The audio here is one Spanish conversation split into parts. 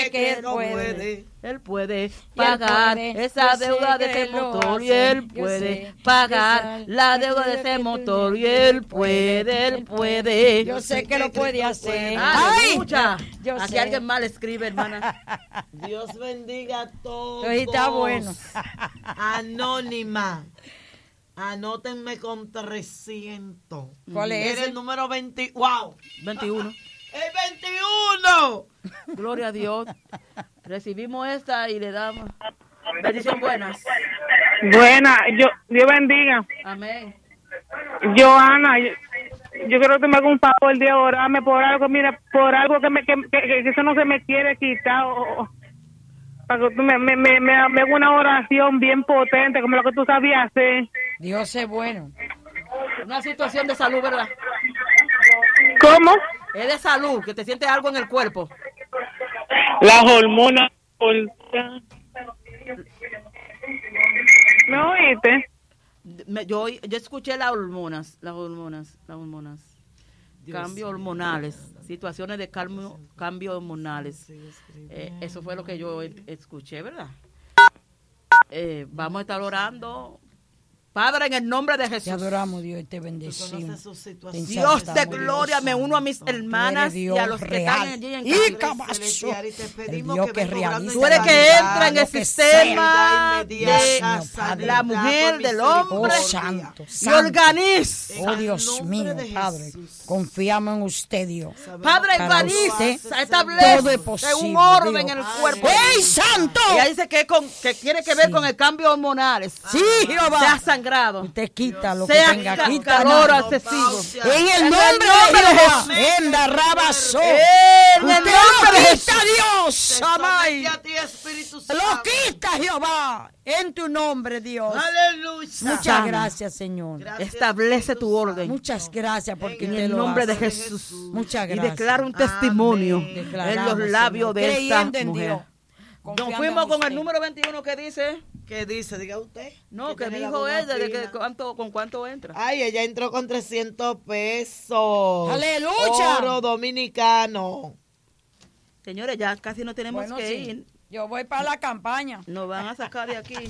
que él puede pagar esa deuda de ese motor, y él puede pagar la deuda de ese motor, y él puede. Yo sé que lo puede hacer. ¡Ay! Escucha. Yo Aquí sé. alguien mal escribe, hermana. Dios bendiga a todos. Está bueno. Anónima. Anótenme con 300. ¿Cuál es Era ese? el número 20. ¡Wow! 21. ¡El 21! Gloria a Dios. Recibimos esta y le damos bendición buenas. Buena, Dios bendiga. Amén. Joana, yo quiero que me haga un favor de orarme por algo, mira, por algo que eso no se me quiere quitar, para que tú me hagas una oración bien potente, como lo que tú sabías hacer. Dios es bueno. Una situación de salud, ¿verdad? ¿Cómo? Es de salud, que te sientes algo en el cuerpo. Las hormonas. ¿Me oíste? Yo escuché las hormonas. Cambios hormonales, situaciones de cambios hormonales. Eso fue lo que yo escuché, ¿verdad? Vamos a estar orando. Padre, en el nombre de Jesús. Te adoramos, Dios, y te bendecimos. Dios de gloria, me uno a mis hermanas y a los que están allí en casa. El Dios que realiza. Tú eres que entra en el sistema de la mujer, del hombre, santo, y organiza. Oh, Dios mío, Padre, confiamos en usted, Dios. Padre, organiza, establece un orden en el cuerpo. ¡Ey, santo! Ella dice que tiene que ver con el cambio hormonales. Sí, Jehová. Sea sangrado. Usted quita lo que sea tenga. Quita calor excesivo. En el nombre de Jesús. En la rabazo. En el nombre nombre de quita, Dios. Amay. Lo quita, Jehová. En tu nombre, Dios. Aleluya. Muchas gracias, Señor. Gracias, establece tu orden. Muchas gracias porque en el nombre de Jesús. Muchas gracias. Y declaro un testimonio en los labios de esta mujer. Nos fuimos con el número 21 que dice. ¿Qué dice? Diga usted. No, que dijo ella de que con cuánto entra. Ay, ella entró con 300 pesos. ¡Aleluya! Oro dominicano. Señores, ya casi no tenemos que ir. Yo voy para la campaña. Nos van a sacar de aquí.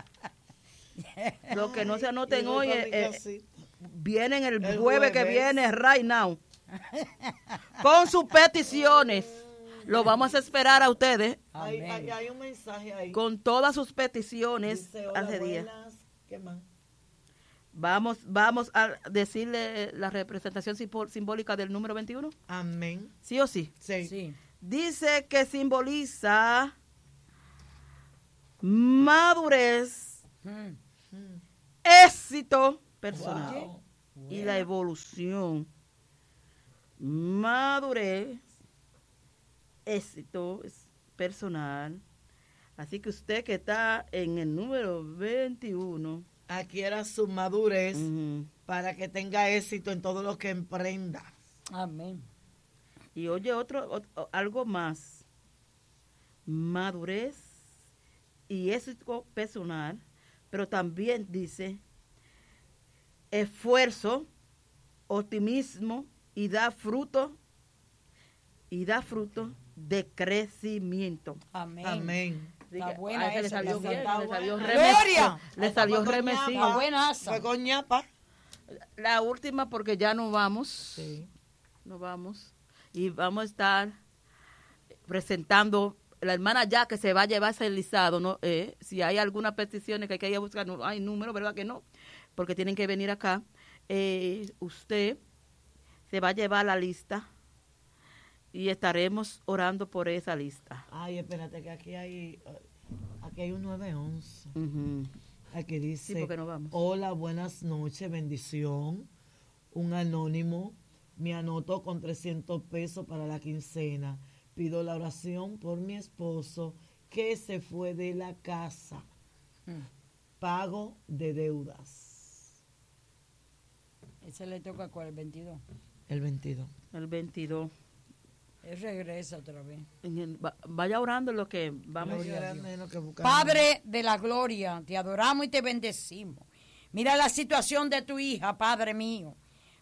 Los que no se anoten hoy vienen el jueves que viene, right now. Con sus peticiones. Lo vamos a esperar a ustedes. Hay un mensaje ahí. Con todas sus peticiones hace día. ¿Qué más? Vamos a decirle la representación simbólica del número 21. Amén. ¿Sí o sí? Sí. Dice que simboliza madurez, éxito personal y la evolución. Madurez, éxito personal. Así que usted que está en el número 21, adquiera su madurez para que tenga éxito en todo lo que emprenda. Amén. Y oye algo más. Madurez y éxito personal, pero también dice esfuerzo, optimismo y da fruto de crecimiento. Amén. Amén. Está buena a ese esa, le salió bien, Gloria. le salió remesivo. Fue con ñapa. La última porque ya nos vamos. Sí. Nos vamos. Y vamos a estar presentando la hermana ya que se va a llevar ese listado, ¿no? Si hay alguna petición que hay que ir a buscar, no hay número, ¿verdad que no? Porque tienen que venir acá. Usted se va a llevar la lista y estaremos orando por esa lista. Ay, espérate, que aquí hay un 911. Aquí dice, sí, porque no vamos. Hola, buenas noches, bendición. Un anónimo me anotó con 300 pesos para la quincena. Pido la oración por mi esposo que se fue de la casa. Pago de deudas. Ese le toca cuál, el 22. El 22. El 22. Él regresa otra vez. Vaya orando en lo que vamos. Padre de la gloria, te adoramos y te bendecimos. Mira la situación de tu hija, Padre mío.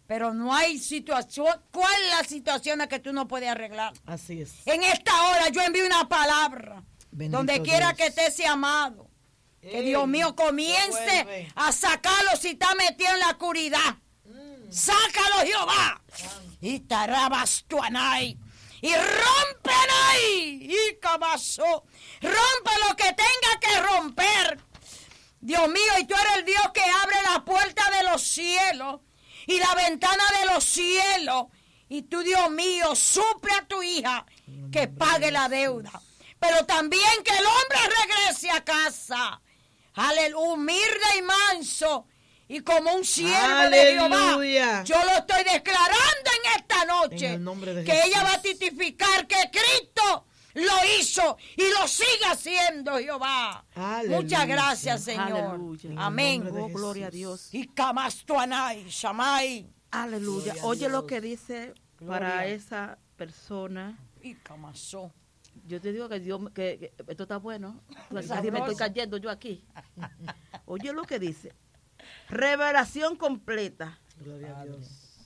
Pero no hay situación. ¿Cuál es la situación que tú no puedes arreglar? Así es. En esta hora yo envío una palabra. Bendito Donde quiera Dios. que esté ese amado. Que Dios mío comience vuelve. a sacarlo si está metido en la oscuridad. Sácalo, Jehová. Y tarabastuanay. Y rompenay. Y cabazó. Rompe lo que tenga que romper. Dios mío, y tú eres el Dios que abre la puerta de los cielos y la ventana de los cielos. Y tú, Dios mío, suple a tu hija que pague la deuda. Pero también que el hombre regrese a casa. Aleluya, humilde y manso. Y como un siervo de Jehová. Aleluya. Yo lo estoy declarando en esta noche. En el nombre de que Jesús. ella va a testificar que Cristo lo hizo y lo sigue haciendo, Jehová. Aleluya. Muchas gracias, Señor. Aleluya. Amén. nombre de Oh, gloria a Jesús. Dios. Y camastuanay, shamay. Aleluya. Gloria a Oye lo Dios. que dice Gloria. para esa persona. Y camasó. Yo te digo que Dios, que esto está bueno. Casi Sabroso. me estoy cayendo yo aquí. Oye lo que dice. Revelación completa, Gloria a Dios.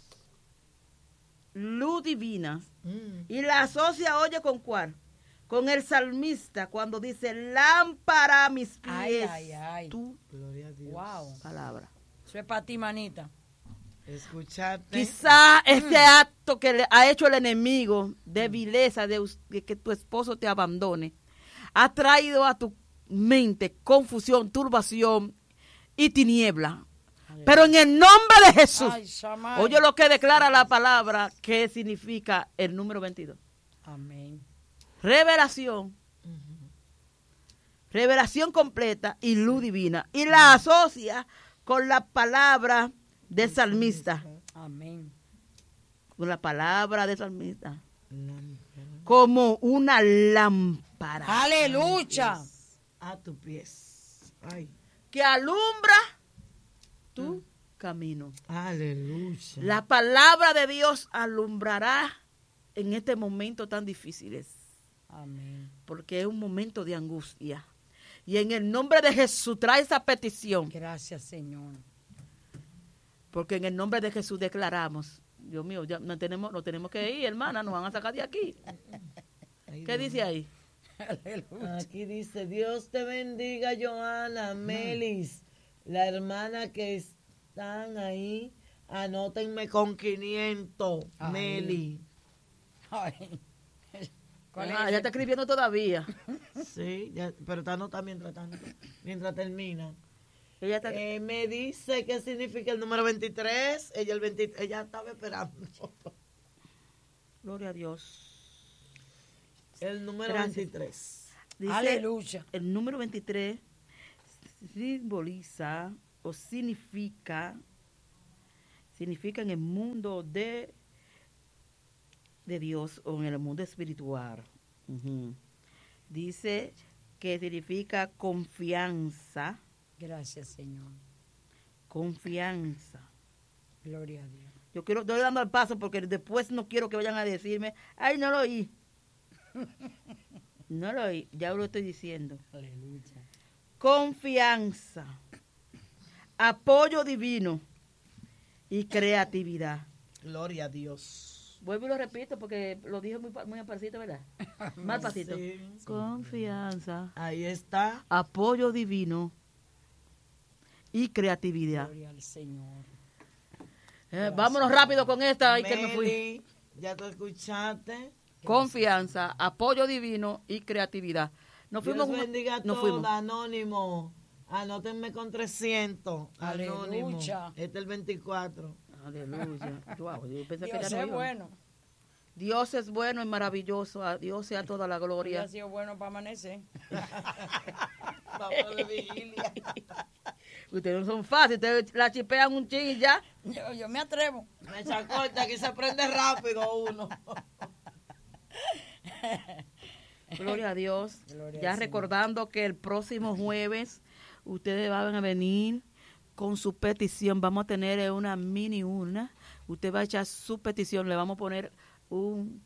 luz divina. Mm. Y la asocia, oye, ¿con cuál? Con el salmista cuando dice, lámpara a mis pies, Ay, ay, ay. tu Gloria a Dios. Wow. palabra. Eso es para ti, manita. Escuchate. Quizá este acto que le ha hecho el enemigo de vileza, de que tu esposo te abandone, ha traído a tu mente confusión, turbación y tiniebla. Pero en el nombre de Jesús, Ay, shamay. oye lo que declara la palabra, que significa el número 22. Amén. Revelación. Revelación completa y luz divina. Y la asocia con la palabra del salmista. Amén. Con la palabra del salmista. Lámpara Como una lámpara Aleluya. a tus pies. Ay. que alumbra tu camino. Aleluya. La palabra de Dios alumbrará en este momento tan difíciles. Amén. Porque es un momento de angustia. Y en el nombre de Jesús trae esa petición. Gracias, Señor. Porque en el nombre de Jesús declaramos. Dios mío, ya no tenemos que ir, hermana, nos van a sacar de aquí. Ay, ¿Qué Dios. dice ahí? Aleluya. Aquí dice, Dios te bendiga, Joana, Melis, la hermana que están ahí, anótenme con 500, Ay. Meli. Ay. ¿Cuál Ah, es? ya está escribiendo todavía. Sí, ya, pero está anotada mientras termina. Ella está... Me dice qué significa el número 23, ella estaba esperando. Gloria a Dios. El número Gracias. 23. Dice, Aleluya. el número 23 simboliza o significa en el mundo de Dios o en el mundo espiritual. Ujú. Dice que significa confianza, Gracias, Señor. confianza. Gloria a Dios. Yo estoy dando el paso porque después no quiero que vayan a decirme, ay, no lo oí. No lo oí, ya lo estoy diciendo. Aleluya. Confianza, apoyo divino y creatividad. Gloria a Dios. Vuelvo y lo repito porque lo dije muy apacito, ¿verdad? Más pasito. Sí. Confianza, Ahí está. apoyo divino y creatividad. Gloria al Señor. Vámonos rápido con esta y que me fui. Meli, ya tú escuchaste. Confianza, apoyo divino y creatividad. Nos fuimos. Dios bendiga a nos todos, fuimos. Anónimo. Anótenme con 300. Anónimo. Aleluya. Este es el 24. Aleluya. Wow, yo pensé que Dios ya no es iba. bueno. Dios es bueno y maravilloso. A Dios sea toda la Hoy gloria. ha sido bueno para amanecer. Vamos de vigilia. Ustedes no son fáciles. Ustedes la chipean un ching y ya. Yo me atrevo. Me echa corta, que se aprende rápido uno. Gloria a Dios. Gloria Ya al recordando que el próximo jueves ustedes van a venir con su petición. Vamos a tener una mini urna. Usted va a echar su petición. Le vamos a poner un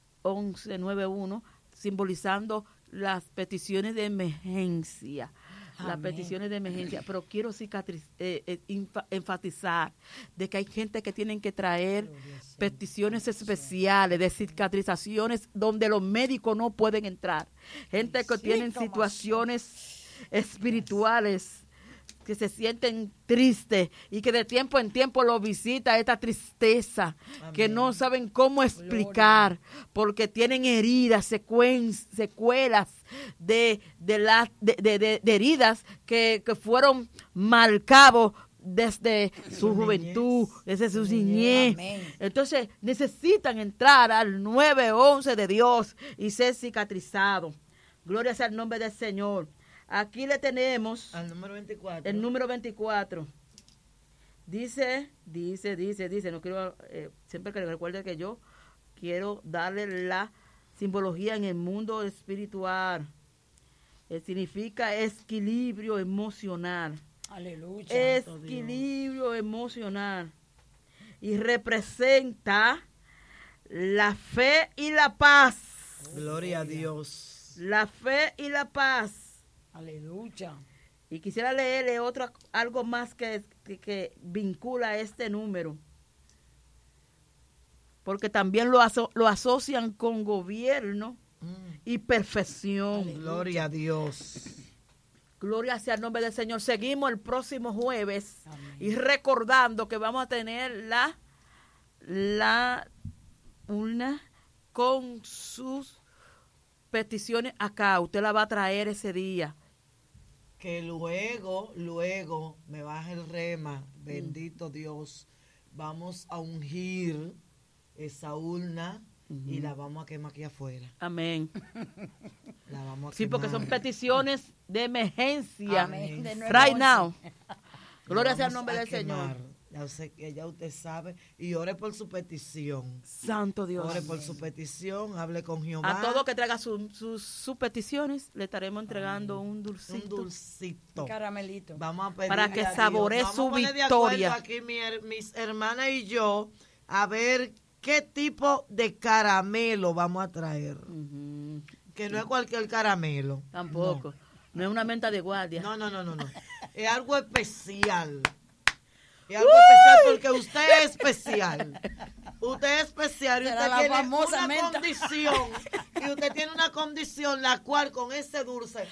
91191 simbolizando las peticiones de emergencia. las Amén. peticiones de emergencia, pero quiero enfatizar de que hay gente que tienen que traer peticiones especiales de cicatrizaciones donde los médicos no pueden entrar. Gente que tienen situaciones espirituales que se sienten tristes y que de tiempo en tiempo lo visita esta tristeza. Amén. Que no saben cómo explicar porque tienen heridas, secuelas de heridas que fueron marcados desde su juventud, desde su niñez. Entonces necesitan entrar al 911 de Dios y ser cicatrizados. Gloria sea el nombre del Señor. Aquí le tenemos al número 24. El número 24. Dice, no quiero, siempre que recuerde que yo quiero darle la simbología en el mundo espiritual. Significa equilibrio emocional. Aleluya. Equilibrio emocional. Y representa la fe y la paz. Gloria a Dios. La fe y la paz. Aleluya. Y quisiera leerle algo más que vincula este número. Porque también lo asocian con gobierno y perfección. Aleluya. Gloria a Dios. Gloria sea el nombre del Señor. Seguimos el próximo jueves. Amén. Y recordando que vamos a tener una con sus peticiones acá. Usted la va a traer ese día. Que luego me baja el rema, bendito Dios, vamos a ungir esa urna y la vamos a quemar aquí afuera. Amén. La vamos a sí, quemar. porque son peticiones de emergencia. Amén. Right now. Gloria sea el nombre del Señor. Ya usted sabe. Y ore por su petición. Santo Dios. Ore por su petición, hable con Jehová. A todo que traiga sus peticiones, le estaremos entregando un dulcito. Un dulcito. Un caramelito. Vamos a pedir para que saboree su victoria. Aquí mis hermanas y yo a ver qué tipo de caramelo vamos a traer. Que no es cualquier caramelo. Tampoco. No es una menta de guardia. No. Es algo especial. Es algo especial porque usted es especial. Usted es especial y usted tiene una condición. Y usted tiene una condición la cual con ese dulce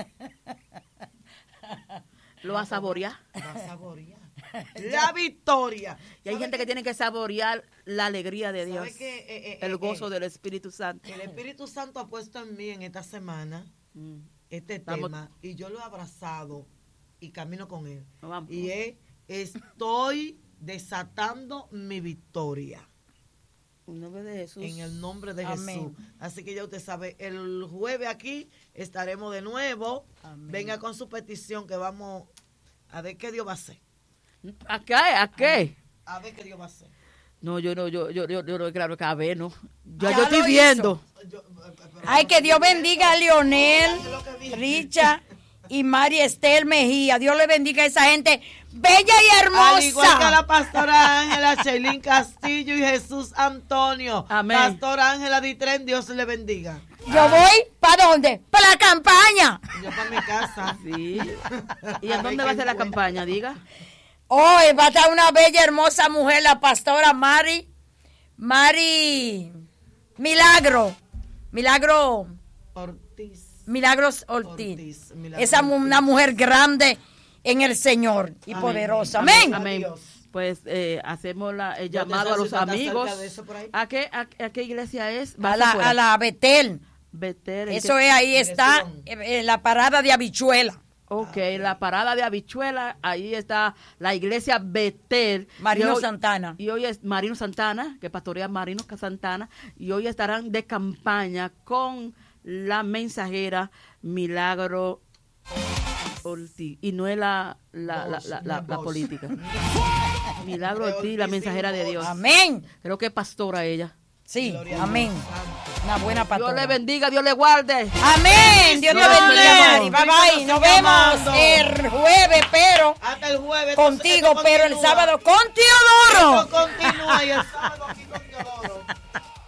lo va a saborear. Va a saborear. La victoria. Y hay gente que tiene que saborear la alegría de Dios. El gozo del Espíritu Santo. El Espíritu Santo ha puesto en mí en esta semana este tema y yo lo he abrazado y camino con él. Y estoy desatando mi victoria. En el nombre de Jesús. En el nombre de Amén. Jesús. Así que ya usted sabe, el jueves aquí estaremos de nuevo. Amén. Venga con su petición que vamos a ver qué Dios va a hacer. ¿A qué? A ver qué Dios va a hacer. No, yo claro que a ver, no. Yo estoy viendo. Ay, que Dios bendiga a Leonel, Richa y María Estel Mejía. Dios le bendiga a esa gente bella y hermosa. Al igual que a la pastora Ángela, Cheilín Castillo y Jesús Antonio. Amén. Pastora Ángela Ditren, Dios le bendiga. Yo voy, ¿para dónde? Para la campaña. Yo para mi casa. Sí. ¿Y en dónde va a ser la campaña? Diga. Hoy va a estar una bella, hermosa mujer, la pastora Mari Milagros Ortiz. Esa es una mujer grande en el Señor y Amén. poderosa. Amén. Amén. Pues hacemos el llamado a los amigos. ¿A qué iglesia es? A la Betel. Betel. Eso es, ahí está la parada de Habichuela. Ok, la parada de Habichuela, ahí está la iglesia Betel. Marino Santana. Y hoy es Marino Santana, que pastorea Marino Santana, y hoy estarán de campaña con la mensajera Milagro Ortiz. Y no es la política. Milagro Ortiz, la mensajera de Dios. Amén. Creo que es pastora ella. Sí, amén. Una buena pastora. Dios le bendiga, Dios le guarde. Amén. Dios te bendiga, Mari. Bye bye. Nos vemos el jueves, pero hasta el jueves contigo, pero el sábado con Teodoro. Esto continúa y el sábado aquí con